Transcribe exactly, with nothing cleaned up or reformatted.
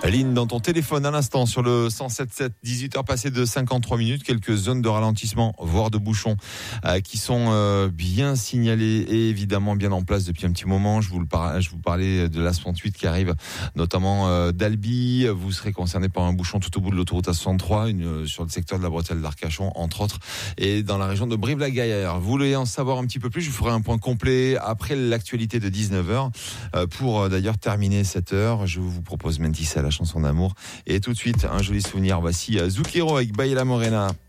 Aline, dans ton téléphone à l'instant sur le cent sept sept, dix-huit heures passées de cinquante-trois minutes, quelques zones de ralentissement, voire de bouchons euh, qui sont euh, bien signalées et évidemment bien en place depuis un petit moment. Je vous, le par... je vous parlais de l'A soixante-huit qui arrive notamment euh, d'Albi. Vous serez concerné par un bouchon tout au bout de l'autoroute A soixante-trois, une, euh, sur le secteur de la bretelle d'Arcachon entre autres, et dans la région de Brive-la-Gaillarde. Vous voulez en savoir un petit peu plus, je vous ferai un point complet après l'actualité de dix-neuf heures. Euh, pour euh, d'ailleurs terminer cette heure, je vous propose Mentissa, la chanson d'amour. Et tout de suite, un joli souvenir. Voici Zucchero avec Baila Morena.